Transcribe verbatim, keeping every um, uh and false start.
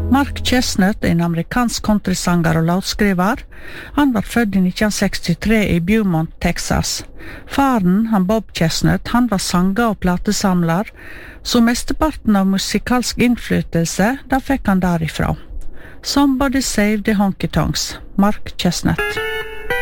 Mark Chestnut er en amerikansk countrysanger og låtskriver. Han var født i nitten sekstitre i Beaumont, Texas. Faren, han Bob Chestnut, han var sanger og platesamler, så mesteparten av musikalsk innflytelse, da fikk han derifra. Somebody Save the Honky Tonks, Mark Chestnut.